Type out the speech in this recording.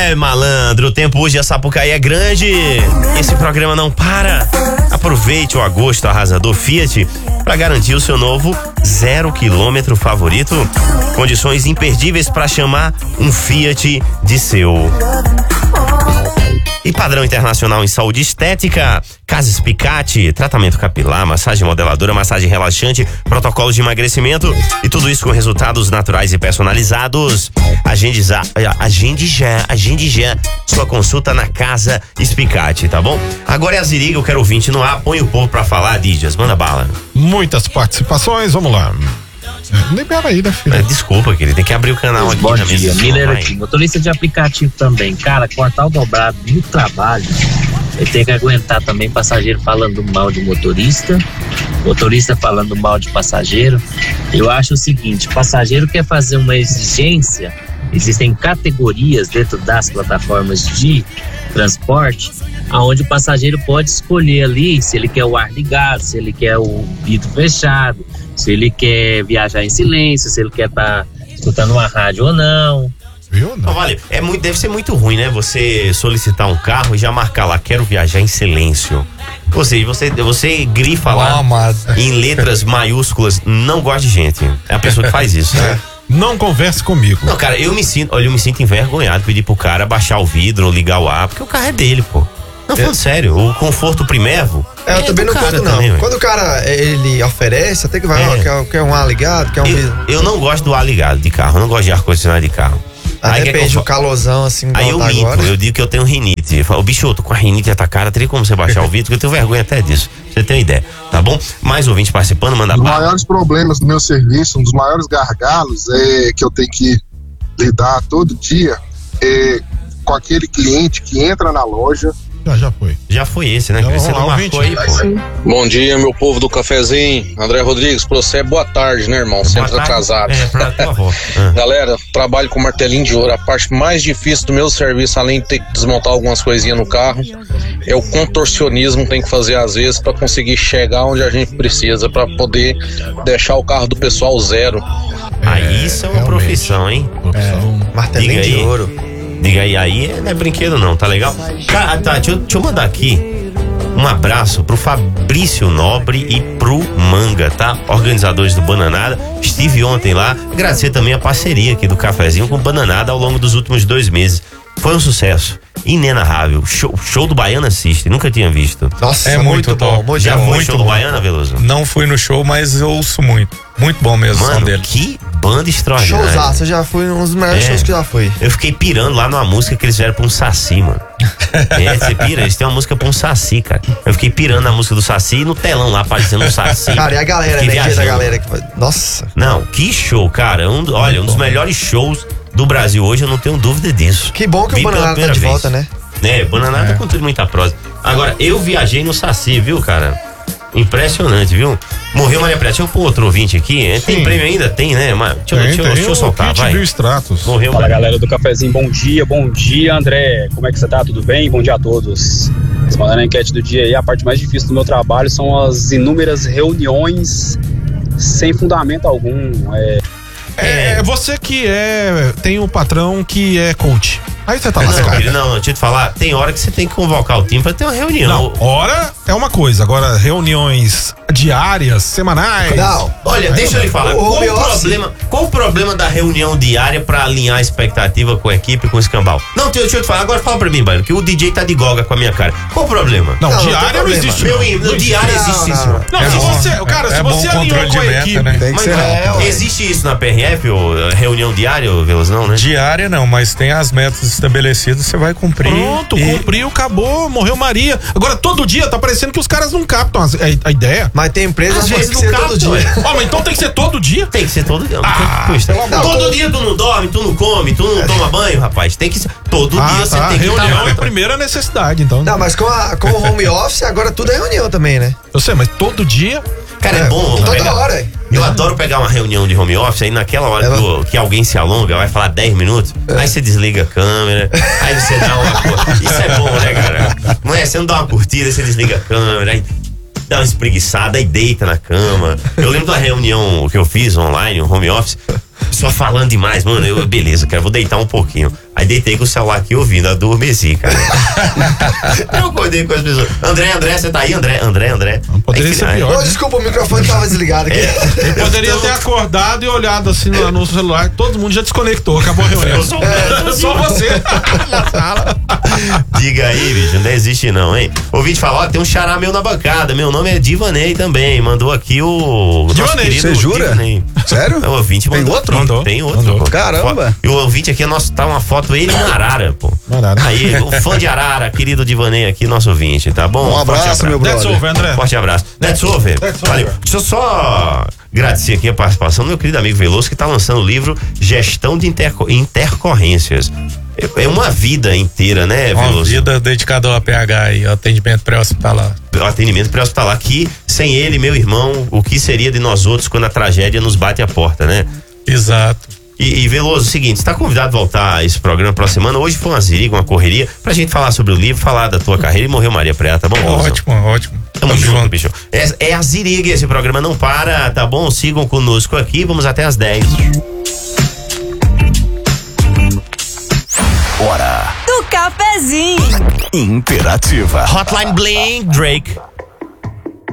Malandro, o tempo hoje a Sapucaí é grande. Esse programa não para. Aproveite o agosto arrasador Fiat para garantir o seu novo 0 km favorito. Condições imperdíveis para chamar um Fiat de seu. E padrão internacional em saúde estética, Casas Picate, tratamento capilar, massagem modeladora, massagem relaxante, protocolos de emagrecimento e tudo isso com resultados naturais e personalizados. Agende já sua consulta na Casa Picate, tá bom? Agora é a Ziriga, eu quero ouvinte no ar, põe o povo pra falar, Dídias, manda bala. Muitas participações, vamos lá. Libera aí, né, filho? Desculpa, querido, tem que abrir o canal aqui. Bom dia, Miller aqui, motorista de aplicativo também. Cara, cortar o dobrado no trabalho, ele tem que aguentar também passageiro falando mal de motorista falando mal de passageiro. Eu acho o seguinte, passageiro quer fazer uma exigência, existem categorias dentro das plataformas de transporte, aonde o passageiro pode escolher ali se ele quer o ar ligado, se ele quer o vidro fechado, se ele quer viajar em silêncio, se ele quer estar escutando uma rádio ou não. Viu? Não. Vale, deve ser muito ruim, né? Você solicitar um carro e já marcar lá, quero viajar em silêncio. Ou seja, você grifa lá em letras maiúsculas, não gosta de gente. É a pessoa que faz isso, né? Não converse comigo. Não, cara, eu me sinto envergonhado de pedir pro cara baixar o vidro ou ligar o ar, porque o carro é dele, pô. Não, falando sério, o conforto primevo. Eu também não curto, não. Também, quando o cara, ele oferece, até que vai, quer um ar ligado, quer um vidro. Eu não gosto do ar ligado de carro, eu não gosto de ar-condicionado de carro. Aí depende do calorzão, assim, aí eu minto, agora. Eu digo que eu tenho rinite. Eu falo, bicho, eu tô com a rinite atacada, teria como você baixar o vidro, que eu tenho vergonha até disso. Você tem uma ideia, tá bom? Mais ouvintes participando, manda bala. Um dos maiores problemas do meu serviço, um dos maiores gargalos que eu tenho que lidar todo dia é com aquele cliente que entra na loja. Já foi. Já foi esse, né? Você não marcou aí, pô. Bom dia, meu povo do cafezinho. André Rodrigues, pra você é boa tarde, né, irmão? Sempre atrasado. Pra tua avó. Galera, trabalho com martelinho de ouro. A parte mais difícil do meu serviço, além de ter que desmontar algumas coisinhas no carro, é o contorcionismo que tem que fazer às vezes pra conseguir chegar onde a gente precisa, pra poder deixar o carro do pessoal zero. Aí isso é uma profissão, hein? Martelinho de ouro. Diga aí não é brinquedo não, tá legal? Tá, deixa eu mandar aqui um abraço pro Fabrício Nobre e pro Manga, tá? Organizadores do Bananada. Estive ontem lá, agradecer também a parceria aqui do Cafezinho com o Bananada ao longo dos últimos 2 meses. Foi um sucesso inenarrável. Show do Baiana System, nunca tinha visto. Nossa, é muito bom. Já foi show do Baiana, Veloso? Não fui no show, mas eu ouço muito. Muito bom mesmo o som dele. Que banda extraordinária. Showzaço, eu já fui um dos melhores shows que já foi. Eu fiquei pirando lá numa música que eles fizeram pra um Saci, mano. Você pira, eles têm uma música pra um Saci, cara. Eu fiquei pirando na música do Saci e no telão lá aparecendo um Saci. Cara, e a galera, né? Da galera que nossa. Não, que show, cara. Um dos melhores shows do Brasil hoje, eu não tenho dúvida disso. Que bom que o Bananada tá de volta, né? Bananada com tudo muita prosa. Agora, eu viajei no Saci, viu, cara? Impressionante, viu? Morreu Maria Preta. Deixa eu pôr outro ouvinte aqui. Tem prêmio ainda? Tem, né? Deixa eu soltar, vai. Morreu. Fala, galera do Cafezinho, bom dia, André. Como é que você tá? Tudo bem? Bom dia a todos. Respondendo a enquete do dia aí, a parte mais difícil do meu trabalho são as inúmeras reuniões sem fundamento algum. Você que tem um patrão que é coach. Aí você tá lascado. Não, deixa eu te falar, tem hora que você tem que convocar o time pra ter uma reunião. Não, hora é uma coisa, agora reuniões diárias, semanais. Não. Olha, deixa eu lhe falar, qual o problema da reunião diária pra alinhar a expectativa com a equipe, com o escambau? Não, deixa eu te falar, agora fala pra mim, Bairro, que o DJ tá de golga com a minha cara. Qual o problema? Não, diária não existe. Meu diário existe isso. Se você alinhou com a equipe, né? Tem que ser existe isso na PRF, ou reunião diária, Veloso, não, né? Diária não, mas tem as metas estabelecidas, você vai cumprir. Pronto, cumpriu, acabou, morreu Maria. Agora todo dia tá parecendo que os caras não captam a ideia. Mas tem empresas que tem que ser todo dia. Mas então tem que ser todo dia? Tem que ser todo dia. Todo dia tu não dorme, tu não come, tu não toma banho, rapaz. Tem que ser. Todo dia você tem que estar. Reunião é a primeira necessidade, então. Não, mas com o home office agora tudo é reunião também, né? Eu sei, mas todo dia. Cara, é bom. Toda hora. Eu adoro pegar uma reunião de home office, aí naquela hora que alguém se alonga, vai falar 10 minutos, aí você desliga a câmera, aí você dá uma... Isso é bom, né, cara? Não é? Você não dá uma curtida, você desliga a câmera, aí dá uma espreguiçada, aí deita na cama. Eu lembro da reunião que eu fiz online, um home office, Só falando demais, mano. Beleza, cara, vou deitar um pouquinho. Aí deitei com o celular aqui ouvindo, adormeci, cara. Eu acordei com as pessoas. André, você tá aí, André? Não poderia ser pior. Desculpa, o microfone tava desligado aqui. Ele poderia ter acordado e olhado assim no celular. Todo mundo já desconectou, acabou a reunião. Só você na sala. Diga aí, bicho, não existe não, hein? Ouvinte falar, tem um xará meu na bancada. Meu nome é Divanei também. Mandou aqui o. Divanei, você jura? Divanei. Sério? O ouvinte mandou. Tem outro. Pô. Caramba. E o ouvinte aqui, tá uma foto ele em Arara, pô. Arara. Aí, o fã de Arara, querido Divanei aqui, nosso ouvinte, tá bom? Um abraço, meu brother. That's over, André. Forte abraço. That's over. Valeu. Deixa eu só agradecer aqui a participação do meu querido amigo Veloso, que tá lançando o livro Gestão de Intercorrências. É uma vida inteira, né, Veloso? Uma vida dedicada ao APH e ao atendimento pré-hospitalar. O atendimento pré-hospitalar, que sem ele, meu irmão, o que seria de nós outros quando a tragédia nos bate a porta, né? Exato. E Veloso, o seguinte, você tá convidado a voltar a esse programa próxima semana. Hoje foi uma ziriga, uma correria, pra gente falar sobre o livro, falar da tua carreira e morreu Maria Preta, tá bom? Ótimo. Tamo junto, bicho. É a ziriga, esse programa não para, tá bom? Sigam conosco aqui, vamos até as 10. Hora do cafezinho. Interativa. Hotline Bling, Drake.